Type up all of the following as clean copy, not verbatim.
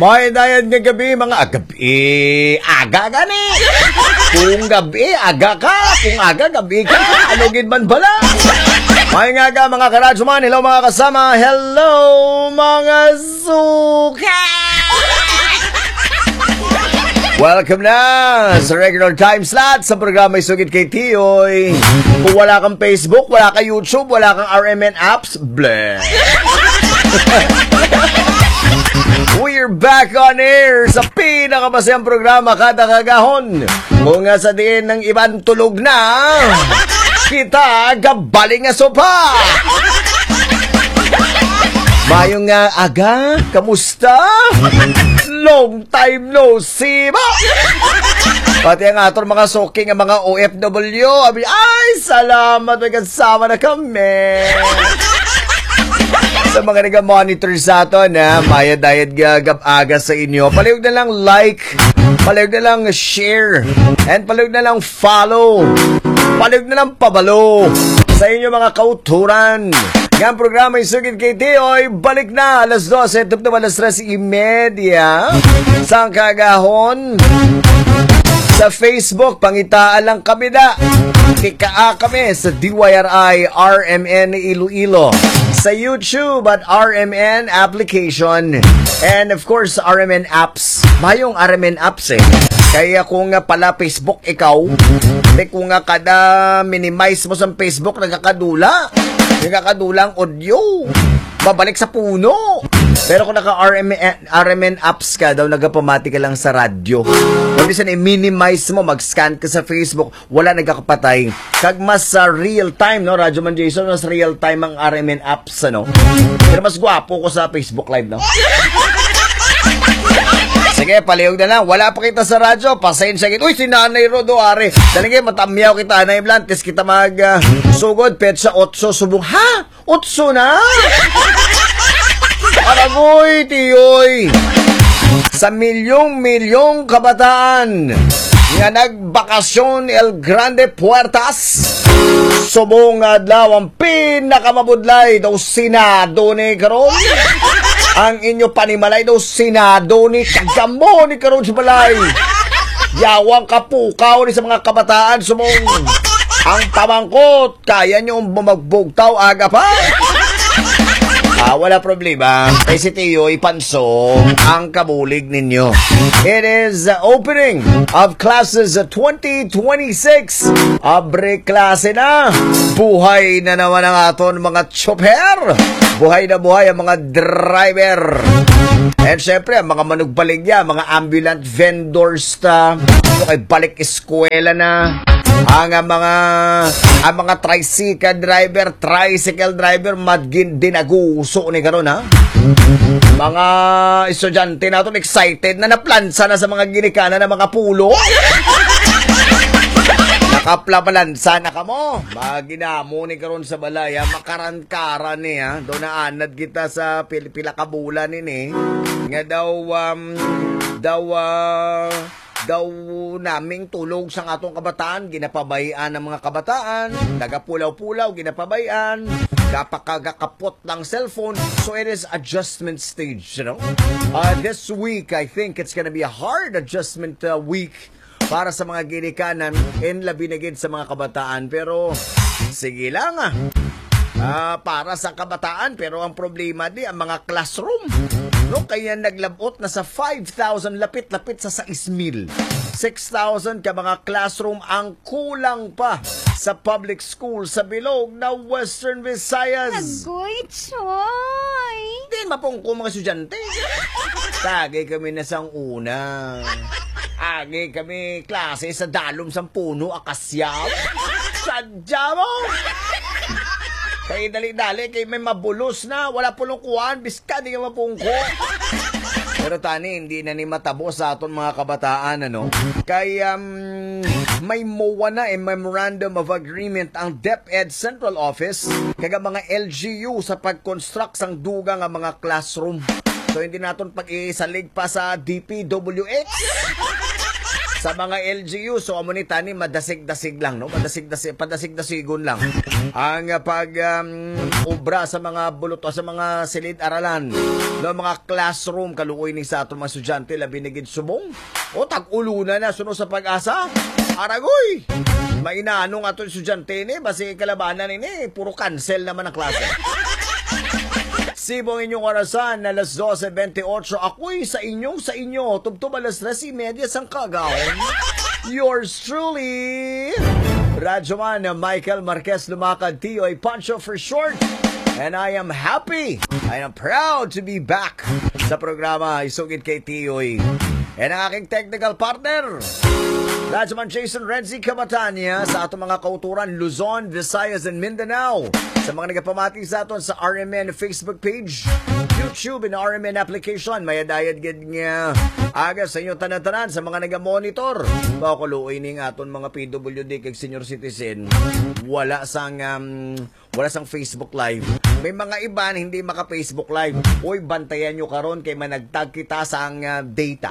May dayan nga gabi, mga gabi, aga gani. Kung gabi, aga ka. Kung aga, gabi ka. Alugid man bala. May nga ga, mga karadyoman. Hello, mga kasama. Hello, mga suka. Welcome na sa regular time slot sa programa Isugid kay Tiyoy. Kung wala kang Facebook, wala kang YouTube, wala kang RMN apps, bleh. We're back on air sa pinakamasayang programa kada kagahon. Kung nga sa diin ng ibang tulog na, kita gabaling nga sopa. Mayong nga aga, kamusta? Long time no see ba? Pati ang aton mga soking ang mga OFW, ay salamat, may kasama na kami. Sa mga nag-monitor sa aton, maya dayad gagabaga sa inyo, palayog na lang like, palayog na lang share, and palayog na lang follow, palayog na lang pabalo sa inyo mga kauturan. Ngayong programa Isugid kay Tiyoy, balik na alas 12, tup na alas 3:30 sa kagahon. Sa Facebook, pangitaan lang kami na. Kikaa kami sa DYRI RMN Iloilo. Sa YouTube at RMN application. And of course, RMN apps. Mayong RMN apps Kaya kung nga pala Facebook ikaw, kung nga kada minimize mo sa Facebook, nagkakadulang audio. Babalik sa puno. Pero kung naka-RMN apps ka daw, nagapamati ka lang sa radyo. Kung di i-minimize mo, mag-scan ka sa Facebook, wala nagkakapatay. Kag mas sa real time, no? Radyo Man Jason, mas real time ang RMN apps, ano? Pero mas gwapo ko sa Facebook Live, no? Sige, palihog na lang. Wala pa kita sa radyo. Pasensya kita. Uy, si Nanay Rodo, are. Talagay, matamyaw kita, Nanay Blantes. Kita sugod, petsa 8, subong. Ha? 8 na? Aragoy, Tiyoy. Sa milyong kabataan nga nagbakasyon El Grande Puertas, subong adlaw ang pinakamabudlay daw Senado ni karon. Ang inyo panimalay daw Senado ni kagamo ni karon si balay. Yawang kapukaw ni sa mga kabataan sumong ang pamangkot kaya nyo bumagbugtaw aga pa. Wala problema. Kay si Tiyo ipanso ang kabulig ninyo. It is the opening of classes 2026. Abre klase na. Buhay na naman ang aton mga chopper. Buhay na buhay ang mga driver. And syempre, ang mga manugbaligya, mga ambulant vendors ta. Kay balik eskwela na. Ang mga tricycle driver madgin dinaguso ni karon ha. Mga estudyante naton excited na naplansa na sa mga ginikanan na mga pulo. Nakaplabalansa na kamo. Maginamo ni karon sa balaya makaran-karan ni ha. Do na anad kita sa pila ka bulan ni nga daw naming tulog sa atong kabataan, ginapabayaan ng mga kabataan, nagapulaw-pulaw, ginapabayaan, kapakagakapot ng cellphone, so it is adjustment stage, you know? This week, I think it's gonna be a hard adjustment week para sa mga ginikanan and labi na gid sa mga kabataan, pero sige lang para sa kabataan, pero ang problema di ang mga classroom. No, kaya naglabot na sa 5,000, lapit-lapit sa 6,000. 6,000 ka mga classroom ang kulang pa sa public school sa bilog na Western Visayas. Agoy, Choy! Di mapungko mga estudyante. Tagay kami na sang una. Agi kami klase sa dalom sang puno, akasyaw. Sadya mo! Kaya dali-dali, kaya may mabulos na, wala pulong kuhaan, biska, di ka mapungko. Pero tani, hindi na ni matabo sa aton mga kabataan, ano? Kaya may MOA na, Memorandum of Agreement, ang DepEd Central Office, kaya mga LGU sa pag-construct sang dugang ang mga classroom. So, hindi natin pag-iisalig pa sa DPWH. Sa mga LGU, so amunita ni madasig-dasig lang, no? Padasig-dasigon lang. Ang obra sa mga buluto, sa mga silid-aralan, no, mga classroom, kaluoy ni sa atong mga estudyante, labi nagid subong. O, tag-uluna na, suno sa pag-asa. Aragoy! Mainanong atong estudyante ni, basi kalabanan ni, puro cancel naman ang klase. Sibong inyong orasan na alas 12:28. Ako'y sa inyo. Tubtub alas 3:30 sang kagawin. Yours truly, Radyoman Michael Marquez Lumakad, Tioy Pancho for short. And I am happy, I am proud to be back sa programa Isugid kay Tioy. And ang aking technical partner, Radyoman Jason Renzi Cabatanya sa atong mga kauturan Luzon, Visayas, and Mindanao. Sa mga nagapamati sa aton sa RMN Facebook page, YouTube, and RMN application, may dayad gid nga aga sa inyong tanan-tanan sa mga nagamonitor. Pakuluoy ning aton mga PWD kay senior citizen. Wala sang Facebook Live. May mga iba na hindi maka-Facebook Live. Uy, bantayan nyo karon kay managtag kita sa data.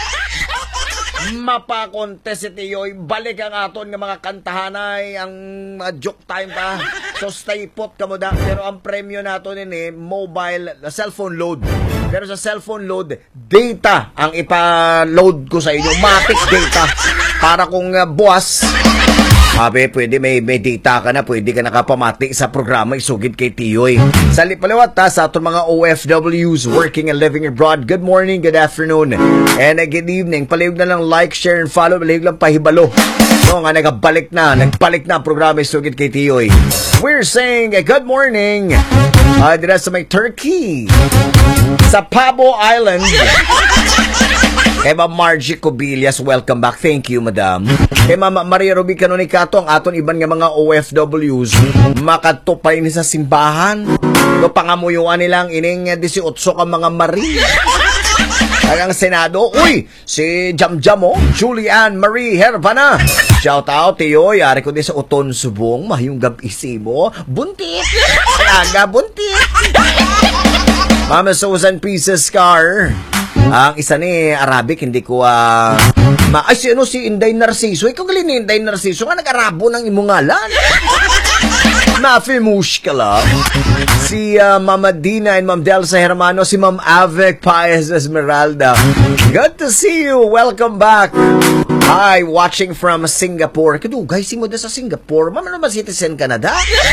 Mapakontest itiyoy, balik ang aton nga mga kantahanay, ang joke time pa. So stay put ka mo da. Pero ang premyo natin mobile, cellphone load. Pero sa cellphone load, data ang ipa-load ko sa inyo. Matic data. Para kung buwas, pwede may data ka na, pwede ka nakapamati sa programa Isugid kay Tioy. Sa lipaliwat sa atong mga OFWs working and living abroad, good morning, good afternoon, and good evening. Palihog na lang like, share, and follow. Palihog lang pahibalo. So nga nagbalik na ang programa Isugid kay Tioy. We're saying good morning dira sa may Turkey, sa Pabo Island. Kay Ma'am Margie Cobillas, welcome back. Thank you, Madam. Kay Ma'am Maria Ruby Canonicato, ang aton iban nga mga OFWs, makatupay ni sa simbahan. No, pangamuyuan nilang ining 18 ka mga Marie. Ang Senado, si Jamjam, Julianne Marie Hervana. Shout out, Tiyoy. Ari ko din sa Uton Subong, mahayong gab-isi mo. Buntit! Aga, buntit! Mama Susan Pieces Car. Ang isa ni Arabic, hindi ko si Inday Narciso. Ikaw gali ni Inday Narciso nga nag-arabo ng imungalan. Mafi mushkala. Si Mama Dina and Ma'am Delsa Hermano, si Ma'am Avec Paez Esmeralda. Good to see you. Welcome back. Hi, watching from Singapore. Kadugay, mo da sa Singapore. Mama naman citizen Canada.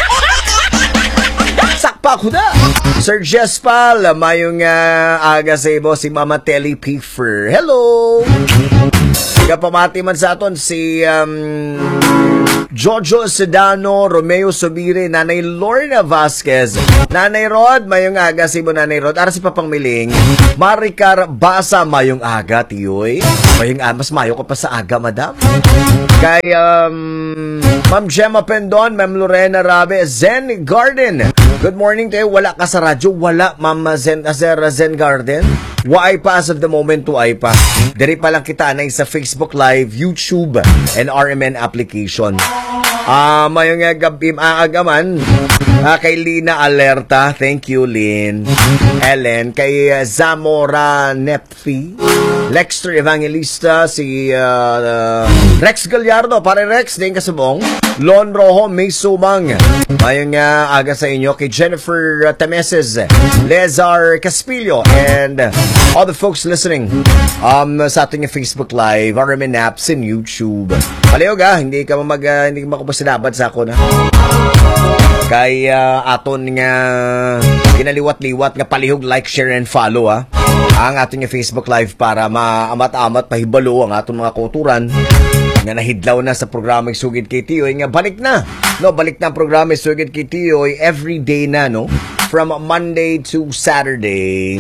Sakpa ko na. Sir Jespal, mayong aga sa ibo si Mama Telly Piffer. Hello! Kapamati man sa aton si Jojo Sedano, Romeo Subire, Nanay Lorna Vasquez, Nanay Rod, mayong aga si mo Nanay Rod, ara si Papang Miling, Maricar Basa, mayong aga, Tiyoy. Mayong mas mayo ko pa sa aga, Madam. Kay Ma'am Gemma Pendon, Ma'am Lorena Rabe, Zen Garden. Good morning tayo. Wala ka sa radyo? Wala, Ma'am Zen Garden. Why pa as of the moment to ay pa. Dari pa lang kita na sa Facebook Live, YouTube, and RMN application. Mayong gabim aagaman kay Lina Alerta. Thank you, Lynn. Ellen. Kay Zamora Nepfi. Lexter Evangelista. Si Rex Gallardo. Pare Rex, din kasubong. Lon Rojo, May Sumang. Mayong aga sa inyo. Kay Jennifer Tameses. Lezar Caspillo. And all the folks listening sa ating Facebook Live, RMN apps, and YouTube. Palihog hindi ka makapasinabat sa ako na. Kay aton nga kinaliwat-liwat nga palihog, like, share, and follow ang ating Facebook Live para maamat-amat pahibalo ang aton mga kauturan nga nahidlaw na sa programa Isugid kay Tioy nga balik na. No, balik na ang programa Isugid kay Tioy every day na, no? From Monday to Saturday.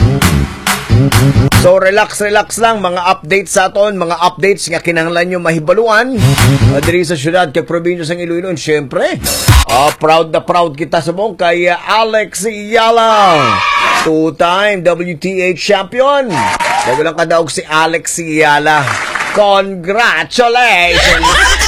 So relax lang, mga updates sa aton, mga updates nga kinahanglan nyo mahibaluan diri sa syudad kay probinsya sang Iloilo. Syempre, proud na proud kita sa buong kay Alex Yala, two-time WTA champion. Bago lang kadaog si Alex Yala. Congratulations!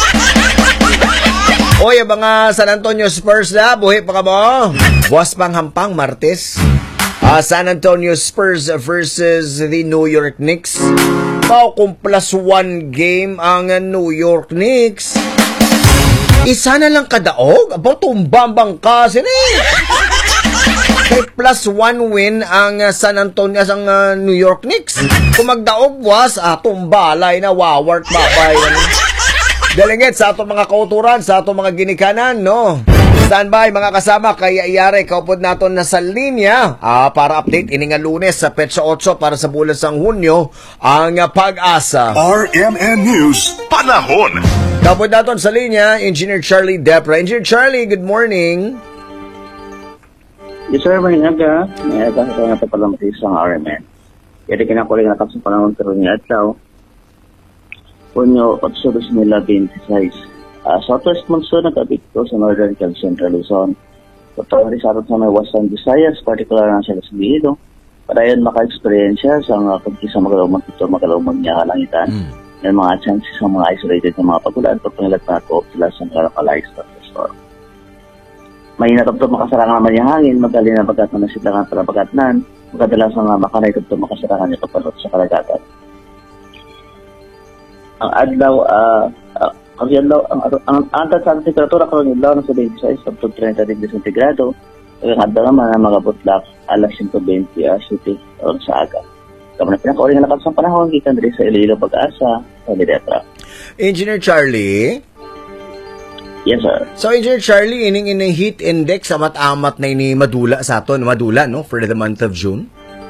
Oy, mga San Antonio Spurs na, buhi pa ka mo? Buwas pang hampang, Martes. San Antonio Spurs versus the New York Knicks. Kung +1 game ang New York Knicks, isa na lang kadaog. About tumbambang ka sini. Kay +1 win ang San Antonio ang New York Knicks. Kung magdaog was, tumbalay na wawart babay. Dalingit sa atong mga kauturan, sa atong mga ginikanan, no? Standby mga kasama, kaya iyari kaupod naton na sa linya para update ini nga Lunes sa Petsa 8 para sa bulan sang Hunyo ang Pag-asa. RMN News Panahon. Kaupod naton sa linya, Engineer Charlie Depra. Engineer Charlie, good morning. Yes sir, may aga. May aga sa nga pagpalamatis ang RMN. Kaya kinakuling na sa panahon pero niya atlaw. Punyo 8-2026. Southwest monsoon nag-abikto sa Northern and Central Luzon. Patawari sa atin sa may Western Visayas, particular na sa Lasmido. Para yun maka-experiensya sa pagki sa magalawang niya halangitan. Yan mga chances sa mga isolated na mga pagulan pag pangilat na ko sila sa mga localized storm. May natapto makasarangan naman yung hangin, madali na bagat na nasilangan para bagatnan. Magkadalas na makanay tapto makasarangan yung kapalot sa kalagatan. Ang adlaw, ang antas sa temperatura karon adlaw nasa 26 up to 30 degrees centigrado. Ang adlaw naman ang mga butlak alas 5:20 city or sa aga. Kamo na pinakauling na sa panahon gikan diri sa Iloilo Pag-asa sa Lideta. Engineer Charlie. Yes sir. So Engineer Charlie, ining heat index amat-amat na ini madula sa aton, madula no for the month of June.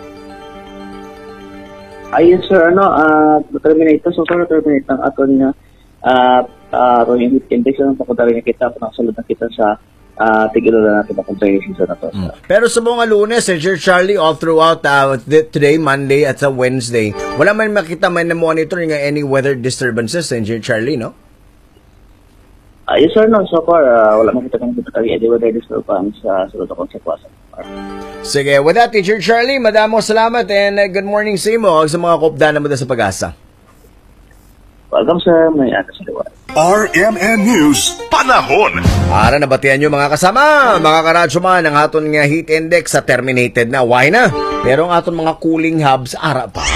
Ayun sir, terminate ang aton nga yung heat index ang pakudari na kita, panasalod na kita sa tigilo na natin na season na to. Pero sa mga Lunes, Sir Charlie, all throughout today, Monday at sa Wednesday, wala man makita man na monitor nga any weather disturbances, Sir Charlie, no? Yes sir, no, so far, wala makita kang any weather disturbance sa sulod akong sa Kwasan. Sige, with that, Teacher Charlie, madamo salamat and good morning sa imo sa mga kopdana mo sa Pag-asa. Welcome sir, may aga sa liwan. RMN News Panahon. Ara nabatian nyo mga kasama, mga karadyo man, ang aton nga heat index sa terminated na, why na? Pero ang aton mga cooling hubs, ara pa.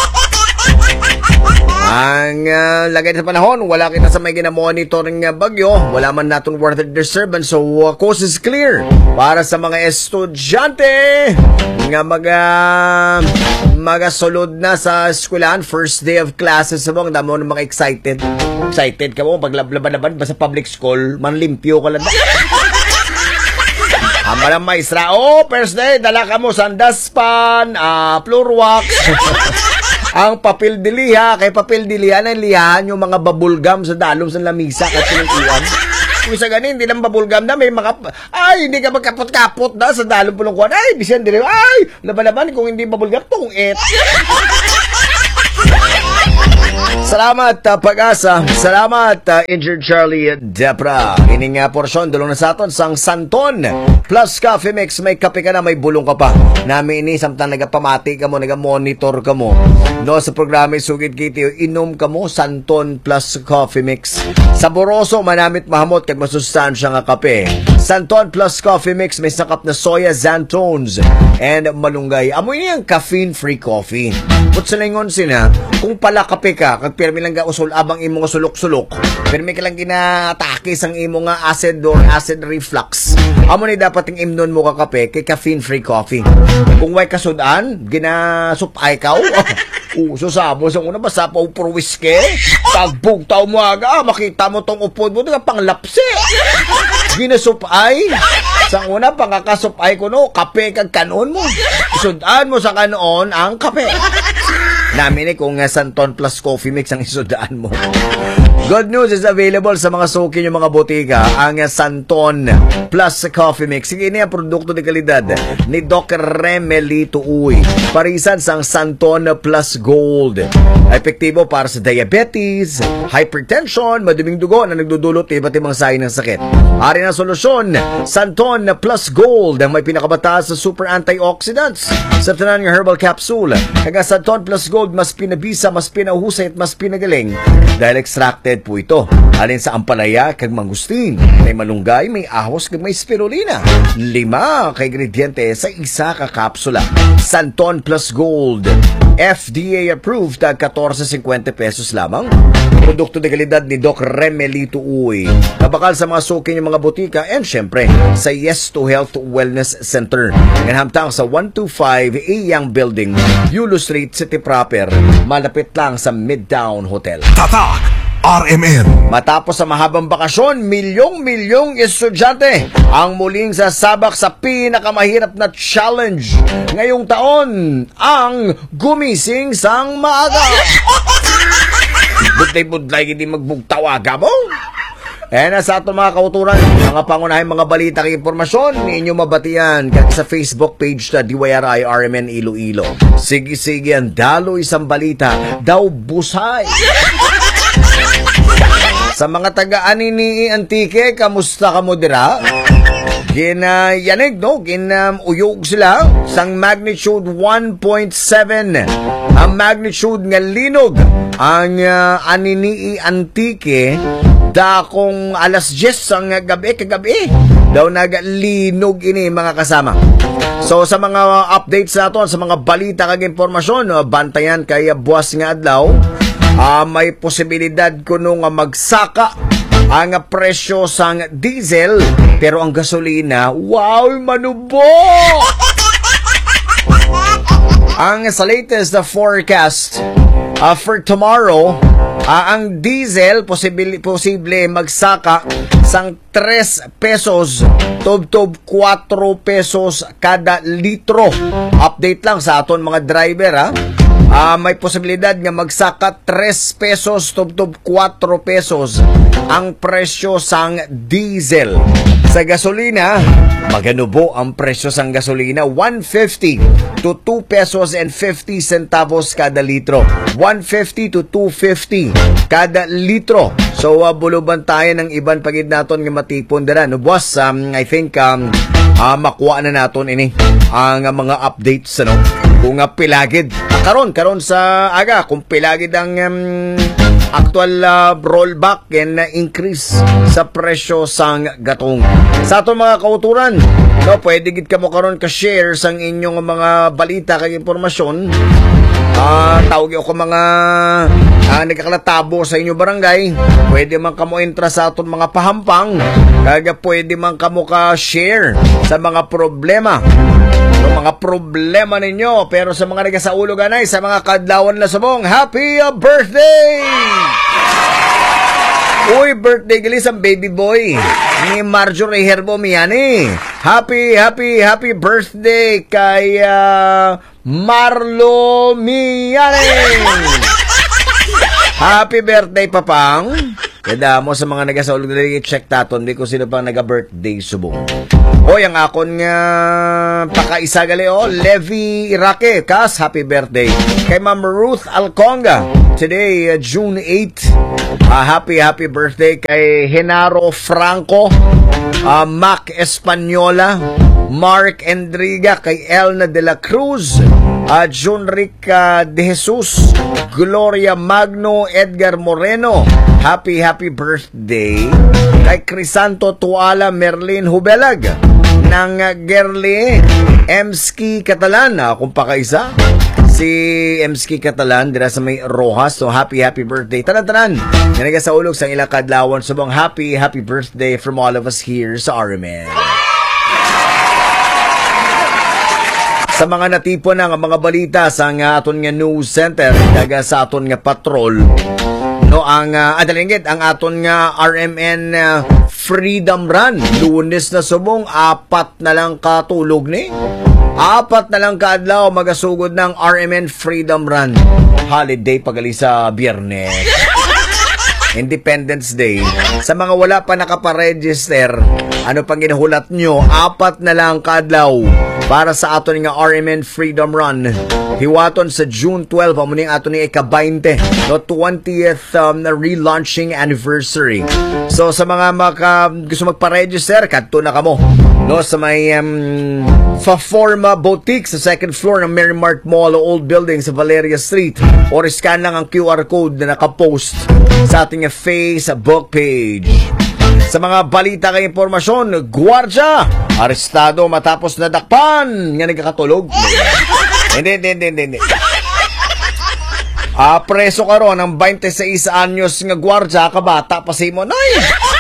Ang lagay sa panahon, wala kita sa may ginamonitoring bagyo, wala man natin weather disturbance, so coast is clear para sa mga estudyante nga magasulod na sa eskwelahan, first day of classes mo, ang damo ng mga excited ka mo, paglaban-laban ba sa public school, manlimpyo ka lang. Amalang maestra, first day, dala ka mo sandaspan, floor wax, ang papel diliha, kay papel diliha na lihahan yung mga babulgam sa dalom sa lamisa at sinukuan. Kung sa ganin, hindi lang babulgam na, may mga, hindi ka magkapot-kapot na sa dalom pulong kuwan. Bisan din, laban-laban, kung hindi babulgam, tungit. Salamat, Pag-asa. Salamat, Engineer Charlie Depra. Ining porsyon, dulong na sa aton, sang Santon plus Coffee Mix. May kape ka na, may bulong ka pa. Nami ini, samtang nagapamati ka mo, nagamonitor ka mo. No, sa programa, sugid kiti, inom ka mo, Santon plus Coffee Mix. Saboroso, manamit mahamot, kag masustansya nga kape. Santon plus Coffee Mix, may sakap na soya, xanthones, and malunggay. Amoy niya ang caffeine-free coffee. But sa lingon sina, kung pala kape ka, kag pirmi lang ga usul abang imo nga sulok-sulok, pirmi ka lang ginatake sang imo nga acid or acid reflux. Amo ni dapat ang imnon mo ka kape kay caffeine-free coffee. Kung way kasudan, ginasupay ka, susabo sa una basta pa upor whiskey, tagbugtaw mo aga, makita mo tong upod mo, panglapsi. Ginasupay, sa una pangakasupay ko no, kape kag kanon mo. Sudan mo sa kanon ang kape. Namin kung Santon plus Coffee Mix ang isudaan mo. Good news is available sa mga suki yung mga botika, ang Santon plus Coffee Mix. Sige, ini ang produkto de kalidad ni Doc Remelito Uy. Parisan sang Santon plus Gold. Epektibo para sa diabetes, hypertension, maduming dugo na nagdudulot iba't ibang sayo ng sakit. Ari na solusyon, Santon plus Gold ang may pinakabataas sa super antioxidants sa tanan ng herbal capsule. Kaya Santon plus Gold, mas pinabisa, mas pinahusay at mas pinagaling dahil extracted po ito. Alin sa ampalaya kag mangustin, may malunggay, may ahos kag may spirulina. 5 ka ingrediente sa isa ka kapsula. Santon plus Gold. FDA approved, 14.50 pesos lamang. Produkto de kalidad ni Doc Remelito Uy. Nabakal sa mga suki ng mga butika and syempre sa Yes to Health Wellness Center. Nganhamtang sa 125 Iyang Building, Yulo Street, City Proper. Malapit lang sa Midtown Hotel. Tatak RMN. Matapos sa mahabang bakasyon, milyong-milyong estudyante ang muling sasabak sa pinakamahirap na challenge ngayong taon, ang gumising sang maaga. Budlay-budlay, hindi magbugtawaga mo. Sa ato mga kauturan, mga pangunahing mga balita kay impormasyon, ninyo mabatian sa Facebook page na DYRI RMN Iloilo. Sige-sige ang dalo isang balita, daw busay. Sa mga taga-ani ni Antique, kamusta ka mo dira? Ginayanig, no? Ginuyog sila sang magnitude 1.7. Ang magnitude nga linog ang ani ni Antique dakong alas 10 ang kagabi daw nagalinog ini mga kasama. So sa mga updates naton, sa mga balita kag impormasyon, bantayan kay buwas nga adlaw. May posibilidad kuno nga magsaka ang presyo sang diesel, pero ang gasolina, wow, manubo! Ang sa latest forecast for tomorrow, ang diesel posible magsaka sang 3 pesos tub 4 pesos kada litro. Update lang sa aton mga driver, ha. May posibilidad nga magsaka 3 pesos tub 4 pesos ang presyo sang diesel. Sa gasolina, maganubo ang presyo sang gasolina, 150 to 2 pesos and 50 centavos kada litro. 150 to 250 kada litro. So buluban tayo ng iban pagid naton nga matipon dira. No boss, I think makuha na naton ini ang mga updates, ano, kung pilagid karon sa aga, kung pilagid ang actual rollback and increase sa presyo sang gatong. Sa aton mga kauturan, no, pwede gid kamo karon ka share sang inyong mga balita kag impormasyon. Tawag ako mga nagkakalatabo sa inyo barangay. Pwede man kamo entra sa aton mga pahampang, kaya pwede man kamo ka share sa mga problema, mga problema ninyo. Pero sa mga nagasaulo ganay, sa mga kadlawan na subong, happy birthday! Uy, birthday gali sa baby boy ni Marjorie Herbo Miani. Happy birthday kay Marlo Miani. Happy birthday, papang. Kada mo sa mga nagasaulog na check taton, di ko sino pang naga-birthday subong. Oy, ang akon nga pakaisa gali, Levi Irake, kas happy birthday. Kay Ma'am Ruth Alconga, today, June 8. Happy birthday kay Henaro Franco, Mac Española, Mark Endriga, kay Elna de la Cruz, Junric de Jesus, Gloria Magno, Edgar Moreno. Happy birthday kay Crisanto Tuala Merlin Hubelag ng Gerli Emski Catalan. Kung pakaisa si Emski Catalan dira sa may Rojas. So happy birthday tanan-tanan nga sa ulog sang ilang kadlawon. Subong happy birthday from all of us here sa RMN. Sa mga natipon ng mga balita sa aton nga news center daga sa aton nga patrol, no, ang adalingit ang aton nga RMN Freedom Run. Lunes na subong, 4 na lang katulog ni. 4 na lang kaadlaw magasugod ng RMN Freedom Run. Holiday pagali sa Biyernes. Independence Day. Sa mga wala pa nakaparegister, ano pang ginahulat nyo, 4 na lang kaadlaw para sa aton nga RMN Freedom Run. Hiwaton sa June 12, amuning aton ni ika-20, no, 20th relaunching anniversary. So sa mga gusto magpa-register, kadto na kamo, no, sa may Fa-Forma Boutique sa second floor ng Merrimart Mall o Old Building sa Valeria Street, or scan lang ang QR code na nakapost sa ating Facebook page. Sa mga balita kay impormasyon, gwardya arestado matapos nadakpan nga nagkakatulog. Hindi. Preso ka ron ng 26 anyos nga gwardya, kabata pa si Monoy.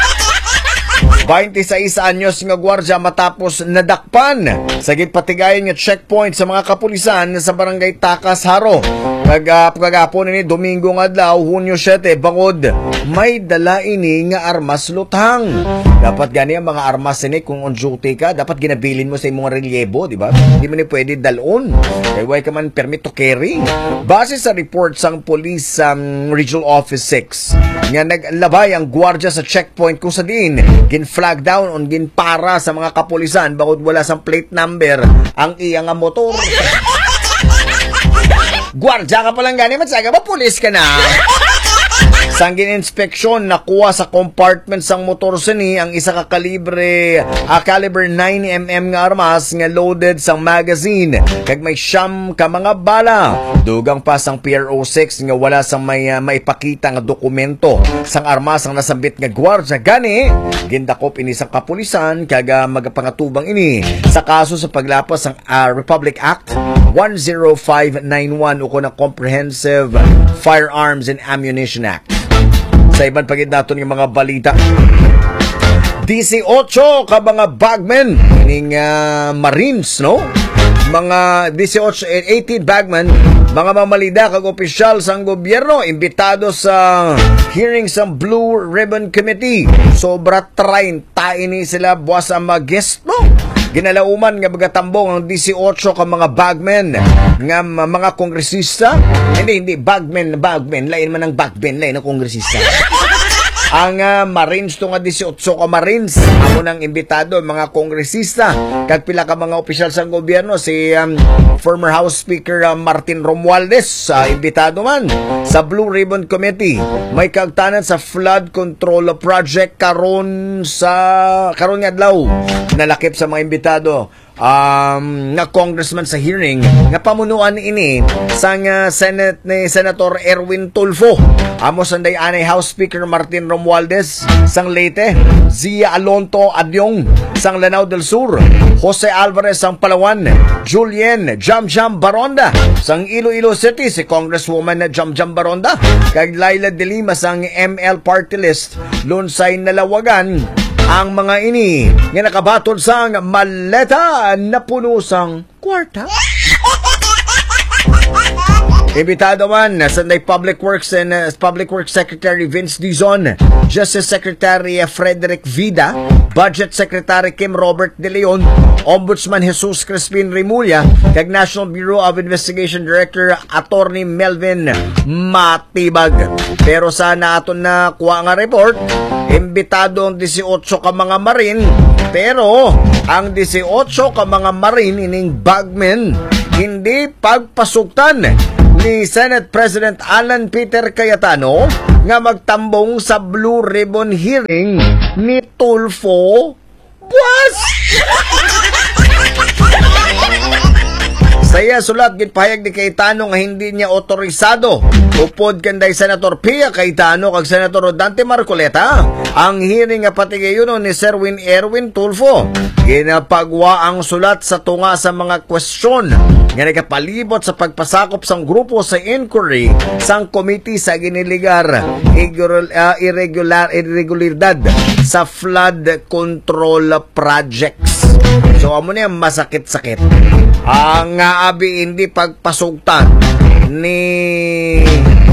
26 anyos nga gwardya matapos nadakpan sa gipatigayon nga checkpoint sa mga kapulisan sa barangay Takas, Haro. Kagapon ni Domingo nga adlaw, Hunyo 7, bangod may dala ini nga armas luthang. Dapat gani ang mga armas ini kung on duty ka, dapat ginabilin mo sa imong relyebo, di ba? Hindi mo ni pwede dalon. Kaya why ka man permit to carry. Base sa report sang Police Regional Office 6, nga naglabay ang gwardya sa checkpoint kung sa din gin-flag down on ginpara sa mga kapulisan bangod wala sang plate number ang iyang motor. Gwardya ka palang gani, matsaga ba pulis ka na? Sang gin-inspeksyon, nakuha sa compartment sang motor sini ang isa ka caliber 9mm nga armas nga loaded sang magazine kag may siyam ka mga bala. Dugang pa sang PRO6 nga wala sang may maipakita nga dokumento sang armas ang nasambit nga gwardya. Gani gindakop ini sa kapulisan kag magapangatubang ini sa kaso sa paglapas sang Republic Act 10591 uko na Comprehensive Firearms and Ammunition Act. Sa ibang pagid nato ng mga balita, 18 ka mga bagmen ning Marines, no? Mga 18 bagmen, mga mamalida kag opisyal sang gobyerno imbitado sa hearing sa Blue Ribbon Committee. Sobra 30 ini sila buwas ang mga guest, no? Ginalauman nga bagatambong ang 18 ka mga bagmen nga mga kongresista. Hindi bagmen, lain man ang bagmen, lain ang kongresista. Ang Marines to nga 18 ka Marines amo nang imbitado mga kongresista kag pila ka mga opisyal sa gobyerno. Si former House Speaker Martin Romualdez imbitado man sa Blue Ribbon Committee. May kagtanan sa flood control project karon nga adlaw. Nalakip sa mga imbitado nga congressman sa hearing nga pamunuan ini sang Senate ni Senator Erwin Tulfo. Amo sanday anay House Speaker Martin Romualdez sang Leyte, Zia Alonto Adyong sang Lanao del Sur, Jose Alvarez sang Palawan, Julien Jamjam Baronda sang Iloilo City, si Congresswoman Jamjam Baronda, kag Laila de Lima sang ML Party List, Lunsay Nalawagan. Ang mga ini nga nakabatol sang maleta na puno sang kwarta. Imbitado man Sunday Public Works Secretary Vince Dizon, Justice Secretary Frederick Vida, Budget Secretary Kim Robert De Leon, Ombudsman Jesus Crispin Rimulya, kag National Bureau of Investigation Director Attorney Melvin Matibag. Pero sana aton na kuha nga report, imbitado ang 18 ka mga Marine, pero ang 18 ka mga Marine ining bagmen hindi pagpasuktan ni Senate President Alan Peter Cayetano nga magtambong sa Blue Ribbon hearing ni Tulfo Buas. Saya sulat gitpahayag ni Cayetano nga hindi niya otorisado upod kanday Senator Pia Cayetano kag Senator Dante Marcoleta ang hearing nga patigayon ni Sir Erwin Tulfo. Ginapagwa ang sulat sa tunga sa mga kwestiyon nga nagapalibot sa pagpasakop sang grupo sa inquiry sang committee sa giniligar irregularidad sa flood control projects. So amo na masakit-sakit. Ang abi hindi pagpasugtan ni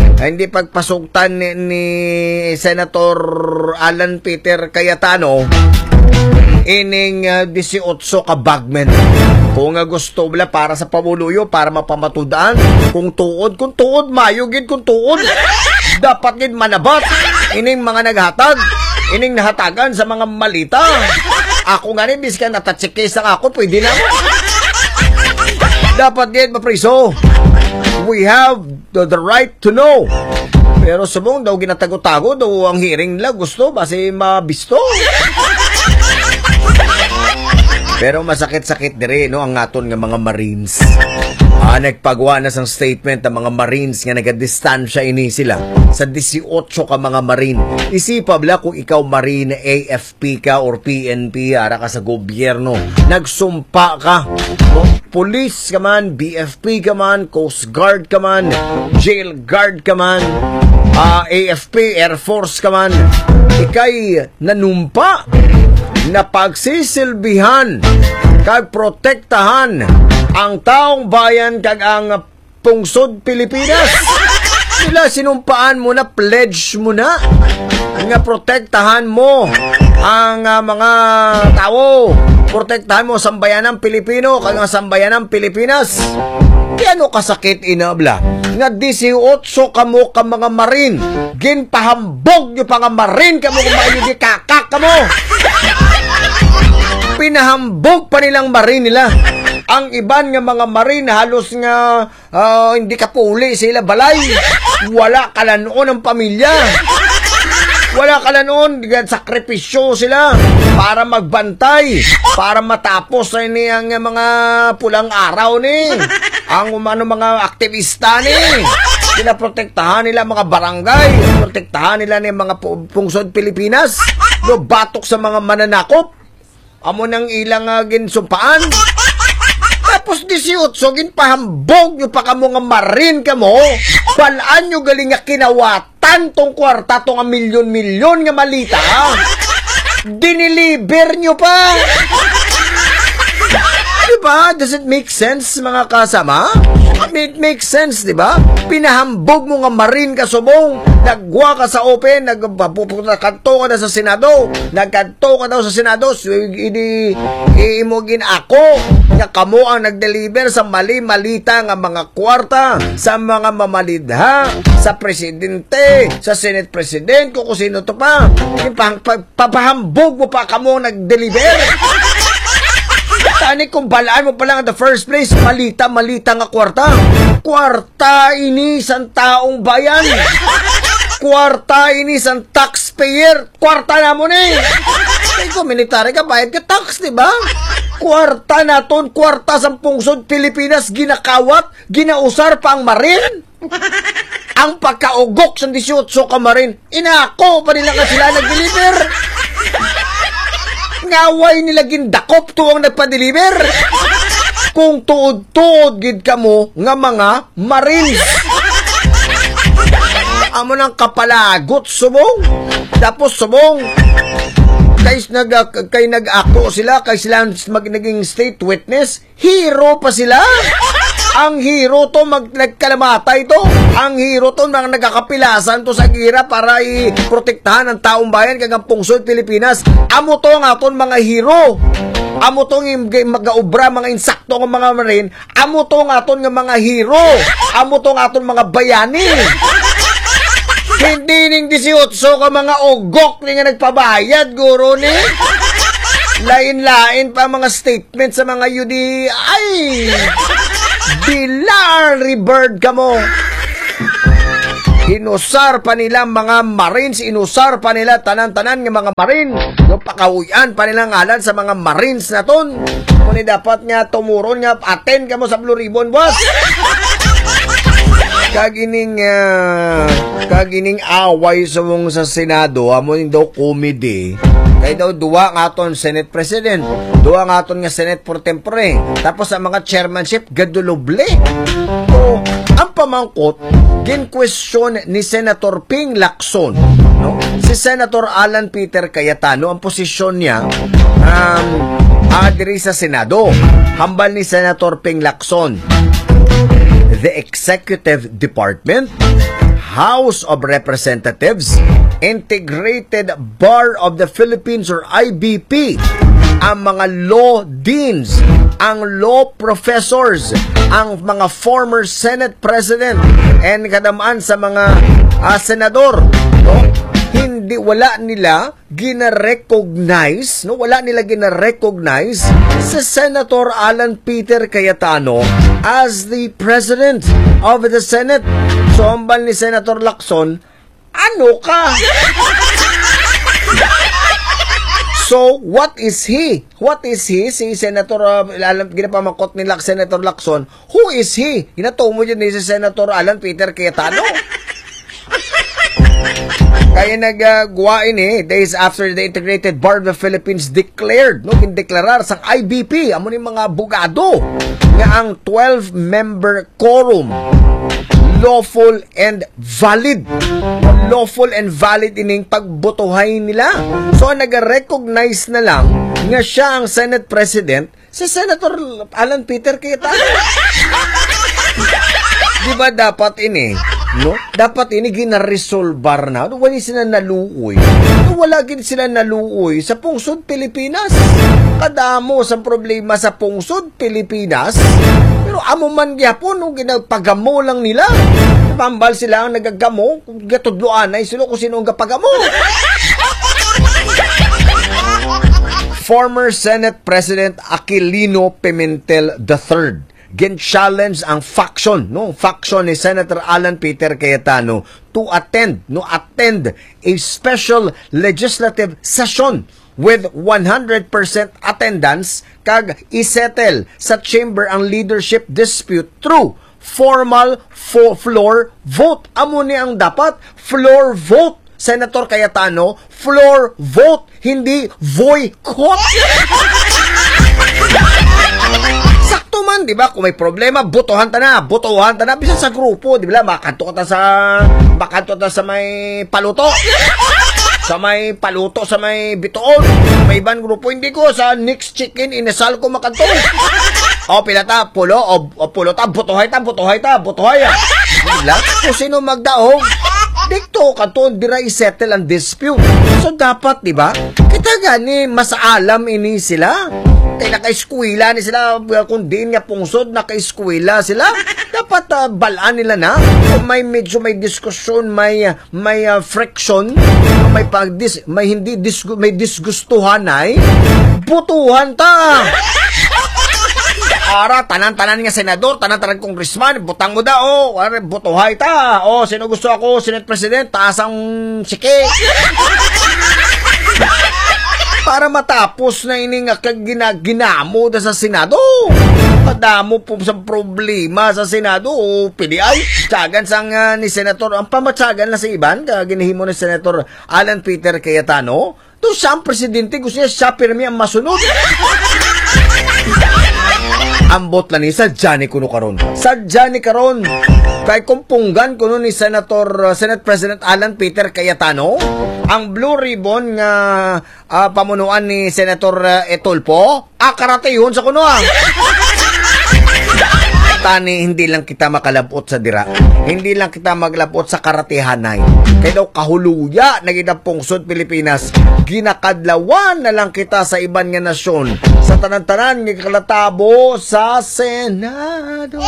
Senator Alan Peter Cayetano ining 18 ka bagmen. Kung gusto bala para sa pamuluyo, para mapamatudaan, kung tuod mayugid kung tuod. Dapat gid manabat ining mga naghatag, ining nahatagan sa mga malita. Ako nga ni biskan natatsik case ako, pwede na. Dapat gid mapriso. We have the right to know. Pero subong daw ginatago-tago daw ang hearing nila, gusto base mabisto. Pero masakit-sakit dire no ang aton nga mga Marines. Nagpagawa na sang statement ang mga Marines nga nagadistansya ini sila sa 18 ka mga Marine. Isipa bala kung ikaw Marine, AFP ka or PNP, ara ka sa gobyerno. Nagsumpa ka. No? Police ka man, BFP ka man, Coast Guard ka man, Jail Guard ka man, AFP, Air Force ka man. Ikay nanumpa na pagsisilbihan kag protektahan ang taong bayan kag ang pungsod Pilipinas. Sila sinumpaan mo na, pledge mo na nga protektahan mo ang mga tao, protektahan mo sambayanang Pilipino kag ang sambayanang Pilipinas. Ano kasakit inabla nga 18 kamo ka mga Marine, ginpahambog nyo pa nga Marine kamo kung maayudi kakak kamo. Pinahambog pa nilang Marine nila. Ang iban nga mga Marine halos nga hindi kapuli sila balay. Wala kalanoon ang pamilya. Wala kalanoon, sakripisyo sila para magbantay, para matapos na ini ang mga pulang araw ni ang mga aktivista ni. Pinaprotektahan nila mga barangay, protektahan nila ni mga pungsod Pilipinas, no batok sa mga mananakop. Amo nang ilang ginsumpaan. Tapos 18 ginpahambog nyo pa kamo nga Marine kamo. Balaan nyo galing nga kinawatan tong kwarta tong milyon-milyon nga malita. Diniliber nyo pa. Diba? Does it make sense mga kasama? It makes sense, diba? Pinahambog mo nga Marine ka subong, nagwa ka sa open, nagkanto ka na sa Senado, nagkanto ka daw sa Senado, imugin ako, nga kamo ang nag-deliver sa mali-malita nga mga kwarta, sa mga mamalidha, sa presidente, sa Senate President, kung sino to pa. Papahambog mo pa kamo nag-deliver. Tani kung balaan mo pa lang at the first place, malita-malita nga kwarta. Kwarta ini sang taong bayan. Kwarta ini sang taxpayer. Kwarta na mo ni. Kung military ka, bayad ka tax, diba? Kwarta naton, kwarta sa pungsod Pilipinas, ginakawat, ginausar pa ang Marine. Ang pagkaugok sa 18 ka Marine, inako pa nila ka sila nag-deliver. Ngaway nila gindakop tuwang nagpa-deliver. Kung tuod-tuod gid kamo nga mga Marines. Amo nang kapalagot subong. Tapos subong kay nag-ako sila, kay sila naging state witness, hero pa sila. Ang hero to nagkalamatay to. Ang hero to nagkakapilasan to sa gira para i-protektahan ang taong bayan kag ang pungsod Pilipinas. Amo to nga ton mga hero. Amo to mag-obra mga insakto ng mga Marine. Amo to nga ton nga mga hero. Amo to nga ton mga bayani. Hindi ning 18 ka mga ugok ni nga nagpabayad, guro ni. Lain-lain pa mga statement sa mga UD. Ay! Larry Bird kamo. Inusar pa nila mga Marines, inusar pa nila tanan-tanan ng mga Marine. Yung pakauyan pa nila ngalan sa mga Marines na ton. Kung dapat nga tumuron nga, attend ka mo sa Blue Ribbon, boss. Kagining away sa mong sa Senado, amon daw comedy. Kaya daw duwa nga aton Senate President, duwa nga aton nga Senate Pro Tempore, tapos ang mga chairmanship gaduloble. So, ang pamangkot, gin-question ni Senator Ping Lacson, no? Si Senator Alan Peter Cayetano, ang posisyon niya diri sa Senado, hambal ni Senator Ping Lacson. The Executive Department, House of Representatives, Integrated Bar of the Philippines or IBP, ang mga law deans, ang law professors, ang mga former Senate President, and kadamaan sa mga senador, no? Wala nila gina-recognize, no? Wala nila gina-recognize si Senator Alan Peter Cayetano as the President of the Senate. So, hambal ni Senator Lacson, ano ka? So, what is he? What is he? Si Senator, ginapamakot nila Senator Lacson, who is he? Ginatong mo dyan ni si Senator Alan Peter Cayetano. Kaya nagguwain days after the Integrated Bar of the Philippines declared, gindeklarar sa IBP, amo ni mga abogado, nga ang 12-member quorum lawful and valid. Lawful and valid ining pagbotohay nila. So, nag-recognize na lang nga siya ang Senate President, si Senator Alan Peter Cayetano. Di ba dapat ini? No? Dapat ini gina-resolbar na. Wala sila naluoy. Wala gin sila naluoy sa pungsod Pilipinas. Kadamo sa problema sa pungsod Pilipinas. Pero amo man gyapon nung ginagpagamo lang nila. Pambal sila ang nagagamo, gatudloan ay sila kung sino ang gapagamo. Former Senate President Aquilino Pimentel III gen-challenge ang faction ni Senator Alan Peter Cayetano to attend a special legislative session with 100% attendance kag isettle sa chamber ang leadership dispute through formal floor vote. Amo ni ang dapat floor vote, Senator Cayetano, floor vote, hindi boycott. Sakto man, di ba? Kung may problema, butuhan ta na. Bisan sa grupo, di ba? Makanto ta sa may paluto. Sa may bitoon. May ibang grupo, hindi ko sa Nick's Chicken, inasal ko makanto. O, pilata, pulo ta, butuhay. Diba? Kung sino magdaog, dikto kanto, dira isettle ang dispute. So, dapat, di ba? Kita gani, masaalam ini sila. Kaya naka-eskwela ni sila, kung di nga pungsod, naka-eskwela sila. Dapat balaan nila na. Kung may medyo may diskusyon, may friction, may disgustuhan ay, butuhan ta. Ara, tanan-tanan nga senador, tanan-tanan congressman, butang mo da, butuhay ta. Sino gusto ako, Senate President, taas ang sike. Para matapos na ining ginamo da sa Senado. Padamo po sa problema sa Senado. PDI, tsagan sang ni Senator, ang pamatsagan na sa iban, ginihimo ni Senator Alan Peter Cayetano, to siya ang presidente, gusto niya siya pirmi ang masunod. Ambot lang ni sa Johnny kuno karon. Kay kumpunggan kuno ni Senate President Alan Peter Cayetano ang blue ribbon nga pamunuan ni Senator Etolpo, karatayhon sa kuno. Tani, hindi lang kita makalabot sa dira. Hindi lang kita maglabot sa karatihanay. Kaya daw kahuluya na pungsod Pilipinas. Ginakadlawan na lang kita sa iban nga nasyon. Sa tanan-tanan nga kalatabo sa Senado.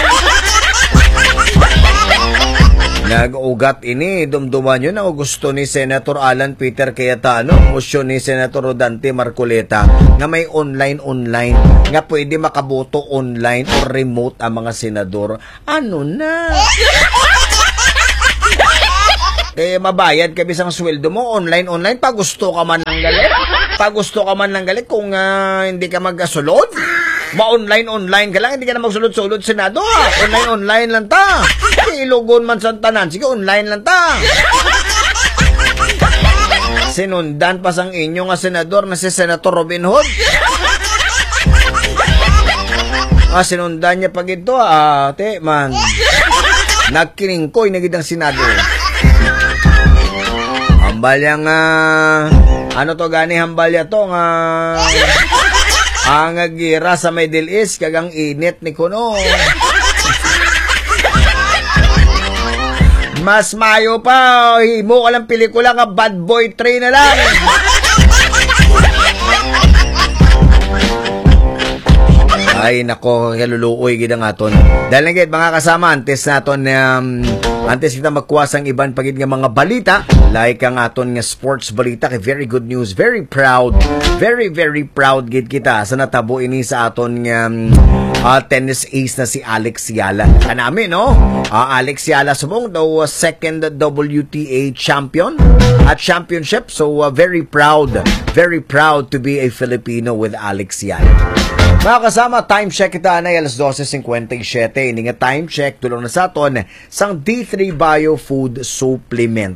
Nag-ugat ini, dumduman yun ang gusto ni Senator Alan Peter Cayetano, motion ni Senator Rodante Marcoleta, na may online, nga pwede makaboto online o remote ang mga senador. Ano na? Kaya mabayad ka bisang sweldo mo, online, pag gusto ka man ng galit, kung hindi ka magsulod, ma-online ka lang, hindi ka na magsulod-sulod Senado, online lang ta. Ilugon man sa tanan, sige, online lang ta. Sinundan pa sang inyo nga senador na si Senator Robin Hood. Sinundan niya pag ito, te, man. Nagkiningkoy na gidang Senado. Hambalya nga, ano to gani hambalya to nga, ang gira sa Middle East, kagang init ni Kuno. Mas mayo pa, himo ka lang pelikula nga Bad Boy 3 na lang. Ay nako, kaluluoy gid ang aton. Dahil nga mga kasama, antes naton antes kita magkuwasang iban pagid nga mga balita, like ang aton nga sports balita, kay very good news, very proud gid kita sa natabo ini sa aton nga tennis ace na si Alex Yala. Kanami, no? Alex Yala subong daw second WTA champion at championship. So very proud to be a Filipino with Alex Yala. Mga kasama, time check kita na alas 12:57. Ini nga time check tulong na sa aton sang D3 Bio Food Supplement.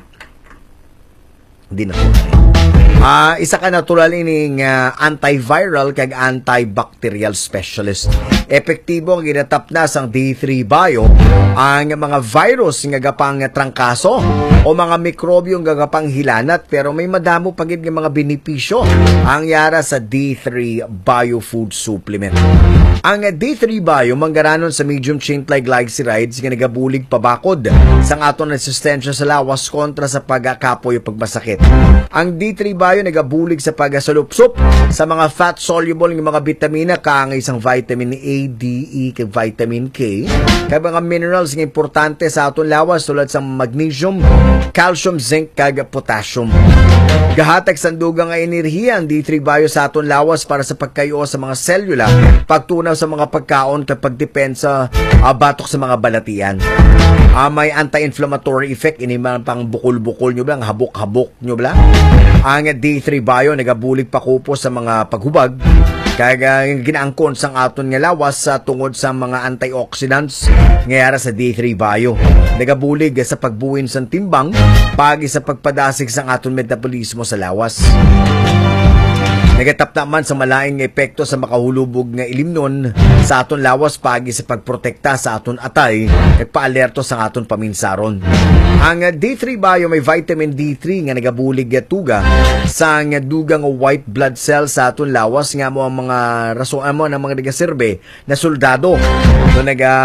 Hindi na isa ka natural ining antiviral kag antibacterial specialist. Epektibo ang ginatap na sang D3 Bio ang mga virus nga gapang trangkaso o mga mikrobyo nga gapang hilanat, pero may madamo pagid nga mga benepisyo ang yara sa D3 Bio Food Supplement. Ang D3 Bio manggaranon sa medium chain triglycerides nga nagabulig pabakod sang aton resistensya sa lawas kontra sa pagkapoy o pagmasakit. Ang D3 Bio nagabulig sa pagasalupsop sa mga fat-soluble ng mga vitamina kang isang vitamin A, D, E, kag vitamin K, kag mga minerals nga importante sa aton lawas tulad sa magnesium, calcium, zinc, kag potassium. Gahatag sandugang nga enerhiya ang D3 Bio sa aton lawas para sa pagkayo sa mga selula, pagtunaw sa mga pagkaon kag pagdepensa batok sa mga balatian. May anti-inflammatory effect, ini man pang bukol-bukol nyo ba, habok-habok nyo ba? Ang D3 Bio nagabulig pakupo sa mga paghubag kaya ginaangkon sang aton nga lawas sa tungod sa mga antioxidants ngayara sa D3 Bio. Nagabulig sa pagbuwin sang timbang pagi sa pagpadasig sang aton metabolismo sa lawas. Nagatap naman sa malaing epekto sa makahulubog nga ilimnon sa aton lawas pagi sa pagprotekta sa aton atay at paalerto sa aton paminsaron. Ang D3 Bio may vitamin D3 nga nagabulig tuga sa nga dugang white blood cells sa aton lawas nga mo ang mga rason mo ng mga nagaserbe na soldado no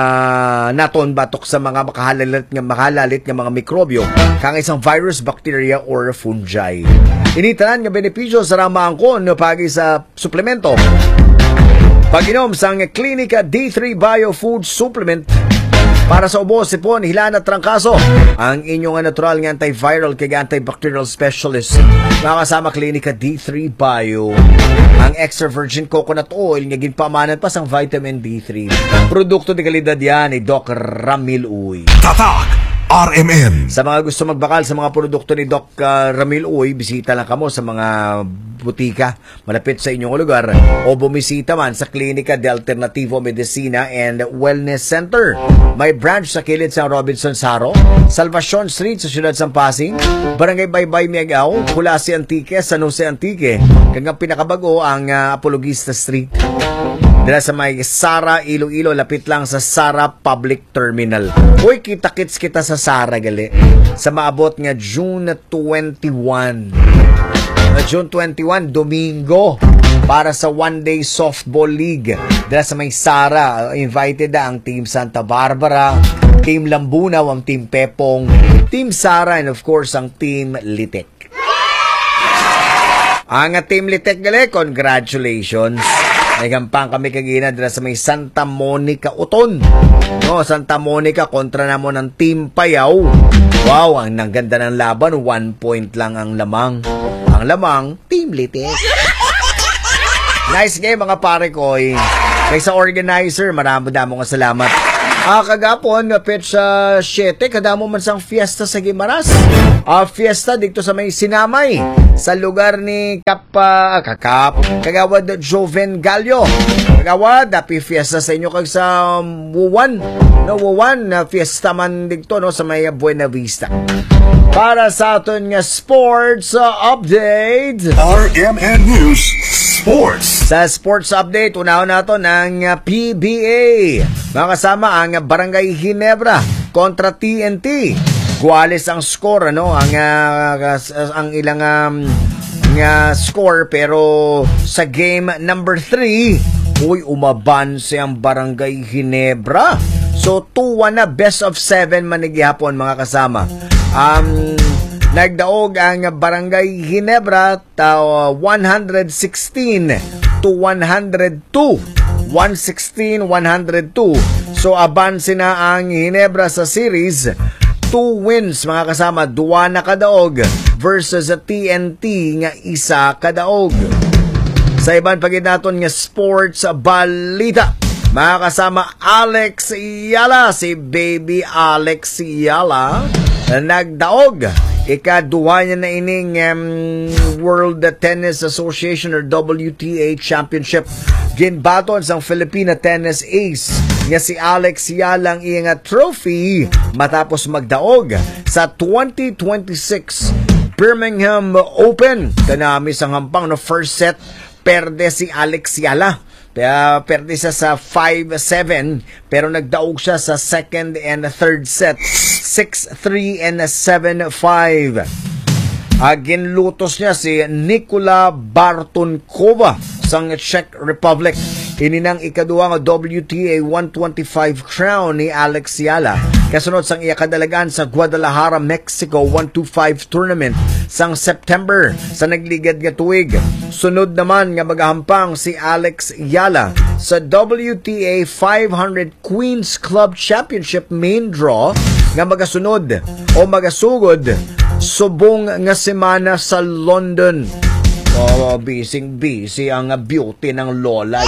naton batok sa mga makahalalit nga mga mikrobyo kang isang virus, bacteria or fungi. Initanan nga benepisyo sa ramaangkon pagi sa suplemento. Pag-inom sang Clinica D3 Bio Food Supplement para sa ubo, sipon, hilan at trangkaso, ang inyong natural nga antiviral kag antibacterial specialist. Makasama Clinica D3 Bio. Ang extra virgin coconut oil nga ginpamanan pa sang vitamin D3. Produkto de kalidad yan ni Doc Ramil Uy. Tatak RMN. Sa mga gusto magbakal sa mga produkto ni Doc Ramil Uy, bisita lang kamo sa mga butika malapit sa inyong lugar o bumisita man sa Klinika de Alternativo Medicina and Wellness Center. May branch sa kilid sa Robinson Saro, Salvacion Street sa siyudad San Pasig, Barangay Baybay Miagao, Kulasi Antique, San Jose Antique, kang pinakabago ang Apologista Street. Dala sa may Sara, Iloilo, lapit lang sa Sara Public Terminal. Uy, kita-kits kita sa Sara gali. Sa maabot nga June 21. June 21, Domingo, para sa one-day softball league. Dala sa may Sara, invited ang Team Santa Barbara, Team Lambunaw, ang Team Pepong, Team Sara, and of course, ang Team Litek. Ang Team Litek gali, congratulations. Nagampang kami kagina dila sa may Santa Monica Uton. No, Santa Monica kontra namo ng Team Payaw. Wow, ang ganda ng laban, 1 point lang ang lamang. Ang lamang, Team Litek. Nice game mga pare ko. Kay sa organizer, marami-damo nga salamat. Kagapon, pitch sa 7, kadamo man sang fiesta sa Gimaras. Fiesta dito sa may Sinamay, sa lugar ni Kagawad Joven Gallo. Kagawad, happy fiesta sa inyo kag sa Wuwan. No, Wuwan, fiesta man dito no, sa may Buena Vista. Para sa aton nga sports update. RMN News Sports. Sa sports update, unaon nato ng PBA. Makasama ang Barangay Ginebra kontra TNT. Guales ang score, ano? Ang ilang score, pero sa game number 3, umaban siyang Barangay Ginebra. So 2-1 na, best of 7 manigihapon mga kasama. Nagdaog ang Barangay Ginebra 116 to 102. 116-102. So abanse na ang Ginebra sa series. 2 wins mga kasama, 2 na kadaog versus sa TNT nga isa kadaog. Sa ibang pagid naton nga sports balita, Mga kasama Alex Yala, si Baby Alex Yala, nagdaog. Ikaduha niya na ining World Tennis Association or WTA Championship. Ginbaton sang Filipina tennis ace nga si Alex Yala ang iyang trophy matapos magdaog sa 2026 Birmingham Open. Kanami sang hampang no first set, perde si Alex Yala. Perde siya sa 5-7 pero nagdaog siya sa second and third set 6-3 and 7-5. Ginlutos niya si Nikola Bartonkova sang Czech Republic. Ininang ikaduha nga WTA 125 crown ni Alex Yala. Kasunod sang iya kadalagan sa Guadalajara, Mexico 125 tournament sang September sa nagligad nga tuig. Sunod naman nga magahampang si Alex Yala sa WTA 500 Queens Club Championship main draw nga magasunod o magasugod subong nga semana sa London. Oh, busy ang beauty ng lola.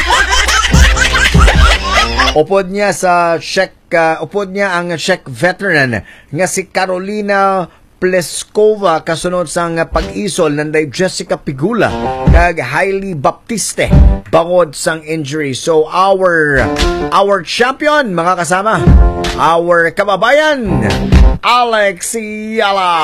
Upod niya ang Czech veteran nga si Karolina Pliskova kasunod sang pag-isol nanday Jessica Pegula kag Hailey Baptiste bangod sang injury. So our champion mga kasama, our kababayan Alex Yala.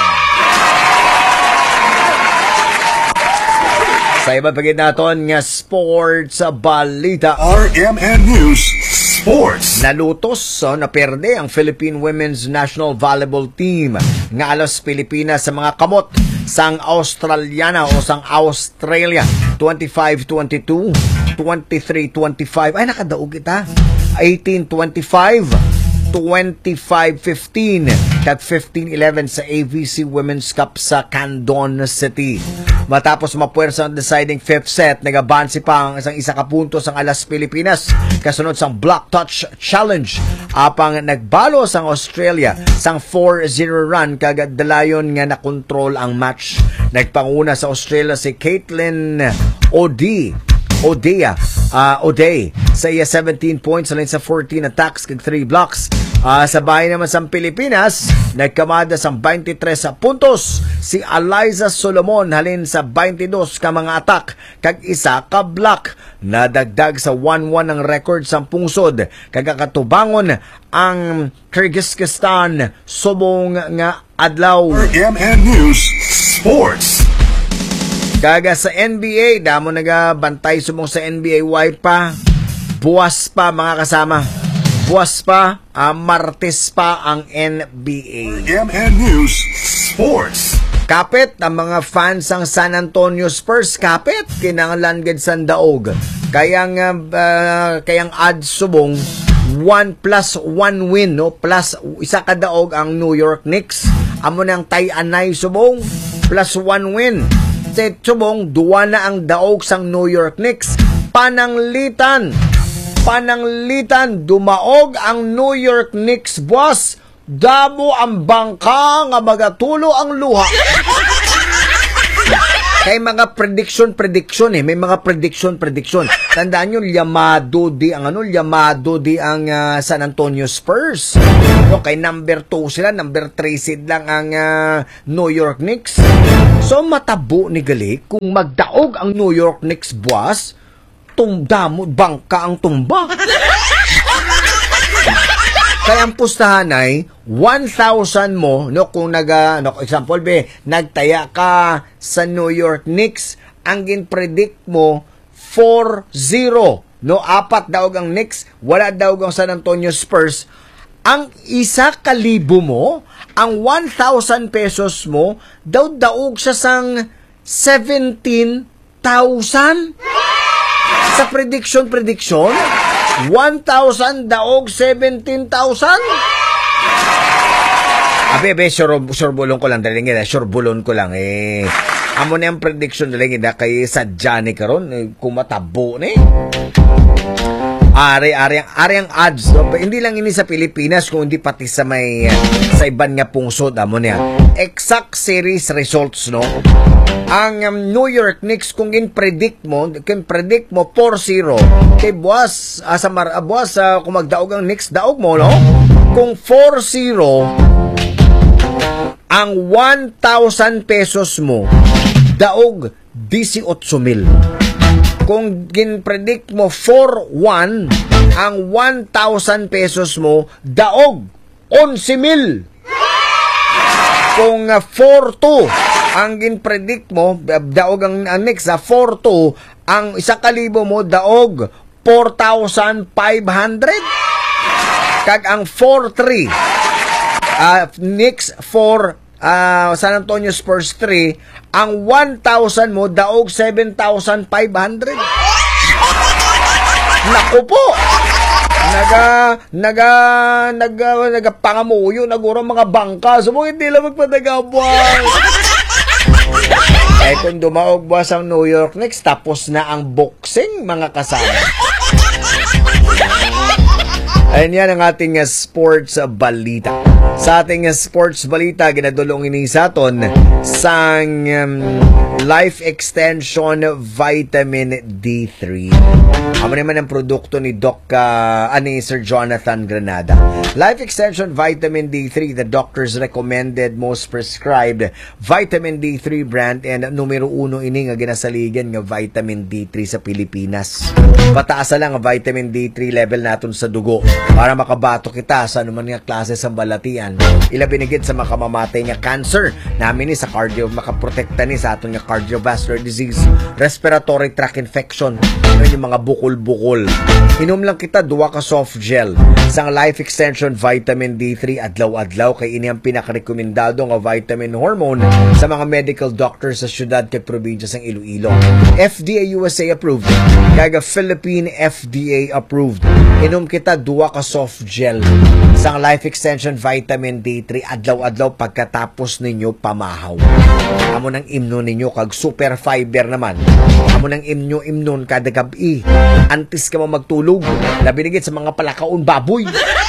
Sa iba pagid naton nga sports balita. RMN News Sports. Nalutos naperde ang Philippine Women's National Volleyball Team nga alas Pilipinas sa mga kamot sang Australiana o sang Australia 25-22, 23-25. Ay nakadaog kita. 18-25. 25-15 kag 15-11 sa AVC Women's Cup sa Candon City. Matapos mapuwersa ang deciding fifth set, nagabansi pa ang isang isa ka puntos ang alas Pilipinas kasunod sang Block Touch Challenge. Apang nagbalo sang Australia sang 4-0 run kag dalayon nga nakontrol ang match. Nagpanguna sa Australia si Caitlin O'Day sa iya 17 points alin sa 14 attacks kag 3 blocks. Sa bahay naman sa Pilipinas, nagkamada sa 23 sa puntos si Eliza Solomon halin sa 22 ka mga attack kag isa ka block. Nadagdag sa 1-1 ang record sa pungsod kag katubangon ang Kyrgyzstan subong nga adlaw. RMN News Sports. Kaga sa NBA, damo nagabantay sumong sa NBA wide pa. Buwas pa mga kasama. Buwas pa, Martes pa ang NBA. RMN News Sports. Kapit ang mga fans ng San Antonio Spurs. Kapit, kinanglan gid sa daog. Kayang odds subong 1+1 win, no? Plus isa ka daog ang New York Knicks. Amo nang tay-anay subong +1 win. Subong, duwa na ang daog sang New York Knicks. Pananglitan, dumaog ang New York Knicks, boss. Damo ang bangka nga magatulo ang luha. Kay mga prediction may mga prediction. Tandaan nyo, Llamado di ang San Antonio Spurs. So, kay number 2 sila, number 3 seed lang ang New York Knicks. So matabo ni gali kung magdaog ang New York Knicks, boss, tumdamo bangka ang tumba. Kaya ang pustahan ay 1,000 mo, no, kung example nagtaya ka sa New York Knicks, ang ginpredict mo 4-0, no, 4 daog ang Knicks, wala daog ang San Antonio Spurs. Ang 1,000 mo, ang 1,000 pesos mo, daog siya sang 17,000. Sa prediction, 1,000 daog 17,000. Sure bulon ko lang amo na yung prediction daling kay sa Johnny karon kung matabo ni. Ari ang odds. No? Hindi lang ini sa Pilipinas, kundi pati sa sa iban nga pungsod. Amo niya. Exact series results, no? Ang New York Knicks, kung predict mo 4-0, kay buwas, kung magdaog ang Knicks, daog mo, no? Kung 4-0, ang 1,000 pesos mo, daog 18,000. Kung ginpredict mo 4-1, ang 1,000 pesos mo, daog 11,000. Kung 4-2, ang ginpredict mo, daog ang next, 4-2, ang 1,000 mo, daog 4,500. Kag ang 4-3, Knicks 4, San Antonio Spurs 3, ang 1,000 mo, daog 7,500. Naku po! Nagapangamuyo, naguro mga bangka. So, hindi lang magpadagabuan. Eh, kung dumaog buwas ang New York Knicks, tapos na ang boxing, mga kasama. Ayan yan ang ating sports balita. Sa ating sports balita, ginadulong ini sa aton sang Life Extension Vitamin D3. Amo naman ang produkto ni ni Sir Jonathan Granada. Life Extension Vitamin D3, the doctor's recommended, most prescribed Vitamin D3 brand and numero 1 ini nga ginasaligan nga Vitamin D3 sa Pilipinas. Pataasa lang ang Vitamin D3 level naton sa dugo para makabato kita sa anuman nga klase sa balatian. Ilabinigit sa makamamatay nga cancer namin ni sa cardio, makaprotekta ni sa aton nga cardiovascular disease, respiratory tract infection, yung mga bukol-bukol. Inom lang kita 2 ka soft gel sang Life Extension Vitamin D3 adlaw-adlaw, kay ini ang pinakarekomendado nga vitamin hormone sa mga medical doctors sa syudad kay probinsya sang Iloilo. FDA USA approved, kag Philippine FDA approved. Inom kita 2 ka soft gel sang Life Extension Vitamin D3 adlaw-adlaw pagkatapos ninyo pamahaw. Amo nang imno ninyo kag super fiber naman. Amo nang imnon kada gabi. Antes ka mo magtulog, labinigit sa mga palakaon baboy.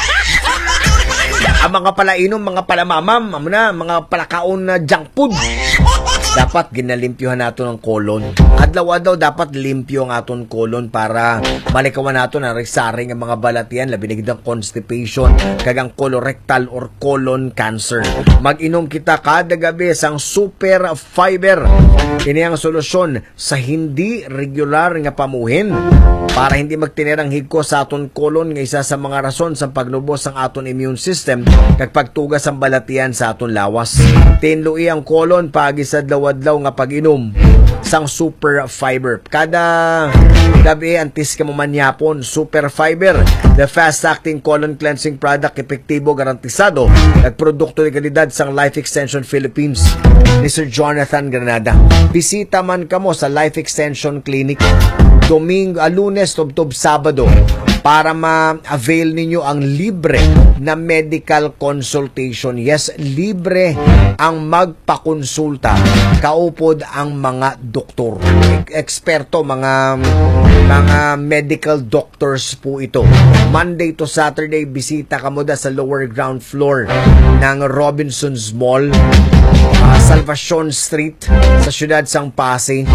Ang mga palainom, mga palamamam, amo na, mga palakaon na junk food. Dapat ginalimpyuhan nato ng kolon. Adlaw-adlaw dapat limpyo ang aton kolon para malikawan nato na risaring ang mga balatian, labinigid ang constipation, kagang colorectal or colon cancer. Mag-inom kita kada gabi sang super fiber. Ini ang solusyon sa hindi regular nga pamuhin para hindi magtinirang higko sa aton kolon, nga isa sa mga rason sa paglubos ang aton immune system kag pagtugas ang balatian sa aton lawas. Tinlui ang kolon pagi sa adlaw nga pag-inom sang super fiber. Kada gabi antis ka mo manyapon super fiber, the fast-acting colon cleansing product, epektibo, garantisado, at produkto ni kalidad sang Life Extension Philippines ni Sir Jonathan Granada. Bisita man kamo sa Life Extension Clinic Lunes, Tubtob, Sabado para ma-avail ninyo ang libre na medical consultation. Yes, libre ang magpakonsulta. Kaupod ang mga doktor. Eksperto, mga medical doctors po ito. Monday to Saturday, bisita ka mo sa lower ground floor ng Robinson's Mall, Salvacion Street, sa siyudad sang Pasay.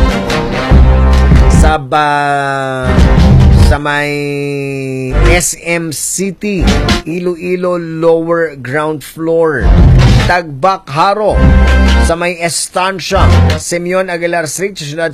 Sa may SM City, Iloilo lower ground floor. Tagbak Haro, sa may Estancia, Simeon Aguilar Street, sa siyudad